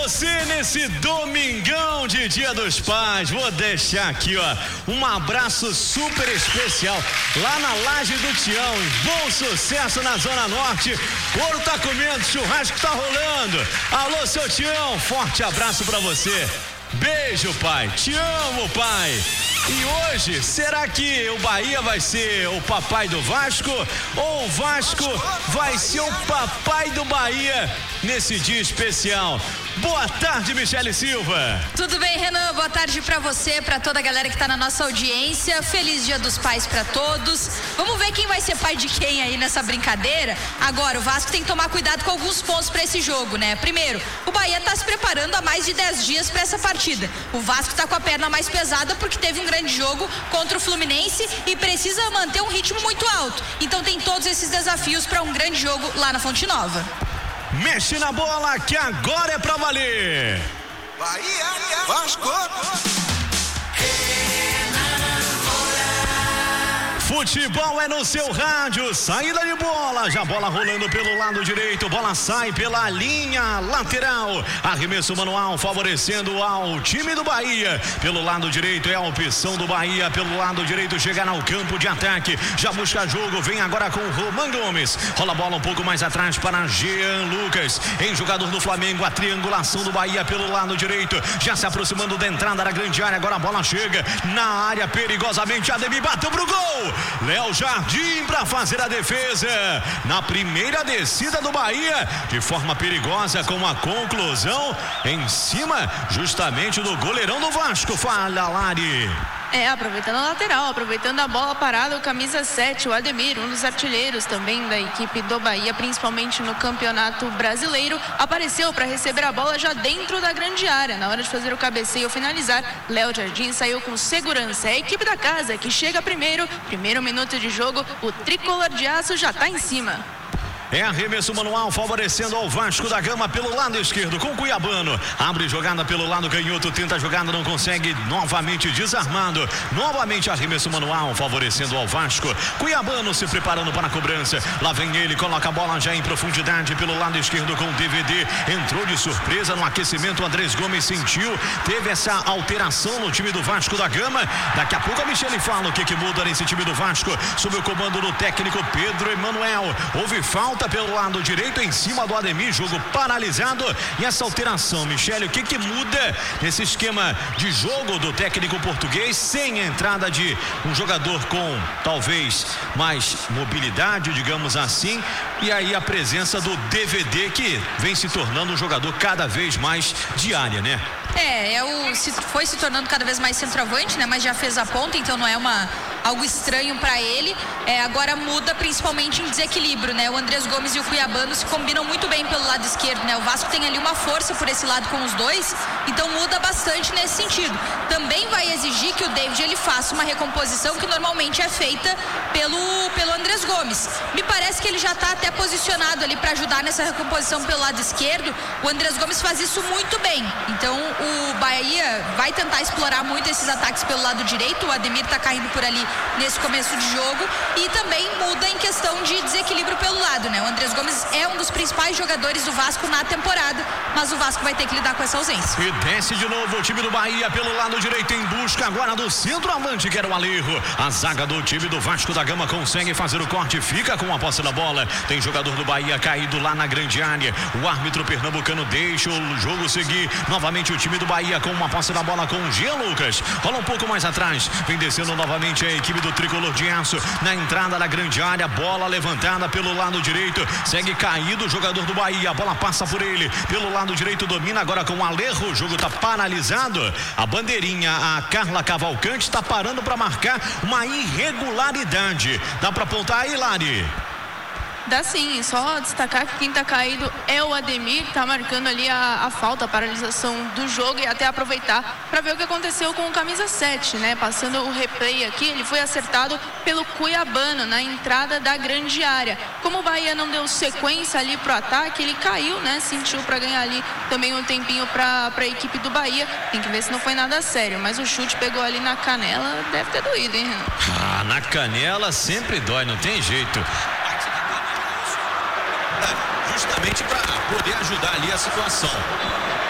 você nesse domingão de Dia dos Pais. Vou deixar aqui, ó, um abraço super especial lá na Laje do Tião. Bom sucesso na Zona Norte. Couro tá comendo, churrasco tá rolando. Alô, seu Tião, forte abraço pra você. Beijo, pai. Te amo, pai. E hoje, será que o Bahia vai ser o papai do Vasco ou o Vasco vai ser o papai do Bahia nesse dia especial? Boa tarde, Michele Silva. Tudo bem, Renan? Boa tarde pra você, pra toda a galera que tá na nossa audiência. Feliz Dia dos Pais pra todos. Vamos ver quem vai ser pai de quem aí nessa brincadeira. Agora, o Vasco tem que tomar cuidado com alguns pontos pra esse jogo, né? Primeiro, o Bahia tá se preparando há mais de 10 dias pra essa partida. O Vasco tá com a perna mais pesada porque teve um grande jogo contra o Fluminense e precisa manter um ritmo muito alto. Então tem todos esses desafios pra um grande jogo lá na Fonte Nova. Mexe na bola que agora é pra valer. Bahia, Vasco. Futebol é no seu rádio, saída de bola, já bola rolando pelo lado direito, bola sai pela linha lateral, arremesso manual favorecendo ao time do Bahia, pelo lado direito é a opção do Bahia, pelo lado direito chegar ao campo de ataque, já busca jogo, vem agora com o Roman Gomes, rola a bola um pouco mais atrás para Jean Lucas, em jogador do Flamengo, a triangulação do Bahia pelo lado direito, já se aproximando da entrada da grande área, agora a bola chega na área perigosamente, Ademir bateu pro gol. Léo Jardim para fazer a defesa na primeira descida do Bahia de forma perigosa com a conclusão em cima justamente do goleirão do Vasco. Fala, Lari. Aproveitando a lateral, aproveitando a bola parada, o camisa 7, o Ademir, um dos artilheiros também da equipe do Bahia, principalmente no Campeonato Brasileiro, apareceu para receber a bola já dentro da grande área. Na hora de fazer o cabeceio ou finalizar, Léo Jardim saiu com segurança. É a equipe da casa que chega primeiro minuto de jogo, o tricolor de aço já está em cima. É arremesso manual favorecendo ao Vasco da Gama pelo lado esquerdo com Cuiabano. Abre jogada pelo lado canhoto, tenta a jogada, não consegue, novamente desarmado. Novamente arremesso manual favorecendo ao Vasco. Cuiabano se preparando para a cobrança. Lá vem ele, coloca a bola já em profundidade pelo lado esquerdo com o DVD. Entrou de surpresa no aquecimento, Andrés Gomes sentiu, teve essa alteração no time do Vasco da Gama. Daqui a pouco a Michele fala o que muda nesse time do Vasco, sob o comando do técnico Pedro Emanuel. Houve falta pelo lado direito em cima do Ademir, jogo paralisado. E essa alteração, Michele, o que muda nesse esquema de jogo do técnico português, sem a entrada de um jogador com talvez mais mobilidade, digamos assim, e aí a presença do DVD, que vem se tornando um jogador cada vez mais de área, né? Foi se tornando cada vez mais centroavante, né? Mas já fez a ponta, então não é algo estranho para ele. Agora muda principalmente em desequilíbrio, né? O Andrés Gomes e o Cuiabano se combinam muito bem pelo lado esquerdo, né? O Vasco tem ali uma força por esse lado com os dois, então muda bastante nesse sentido. Também vai exigir que o David ele faça uma recomposição que normalmente é feita pelo Andrés Gomes. Me parece que ele já está até posicionado ali para ajudar nessa recomposição pelo lado esquerdo. O Andrés Gomes faz isso muito bem. Então o Bahia vai tentar explorar muito esses ataques pelo lado direito. O Ademir está caindo por ali nesse começo de jogo e também muda em questão de desequilíbrio pelo lado, né? O Andrés Gomes é um dos principais jogadores do Vasco na temporada, mas o Vasco vai ter que lidar com essa ausência. E desce de novo o time do Bahia pelo lado direito em busca agora do centroavante, que era o Alejo. A zaga do time do Vasco da Gama consegue fazer o corte, fica com a posse da bola. Tem jogador do Bahia caído lá na grande área. O árbitro pernambucano deixa o jogo seguir. Novamente o time do Bahia com uma posse da bola com o Jean Lucas. Rola um pouco mais atrás, vem descendo novamente a equipe do tricolor de aço na entrada da grande área, bola levantada pelo lado direito, segue caído o jogador do Bahia, a bola passa por ele, pelo lado direito domina agora com o Alejo, o jogo está paralisado, a bandeirinha, a Carla Cavalcante está parando para marcar uma irregularidade, dá para apontar aí, Lari? Dá sim, só destacar que quem tá caído é o Ademir, tá marcando ali a falta, a paralisação do jogo, e até aproveitar para ver o que aconteceu com o camisa 7, né? Passando o replay aqui, ele foi acertado pelo Cuiabano na entrada da grande área. Como o Bahia não deu sequência ali pro ataque, ele caiu, né? Sentiu para ganhar ali também um tempinho para a equipe do Bahia. Tem que ver se não foi nada sério, mas o chute pegou ali na canela, deve ter doído, hein, Renan? Na canela sempre dói, não tem jeito. Justamente para poder ajudar ali a situação.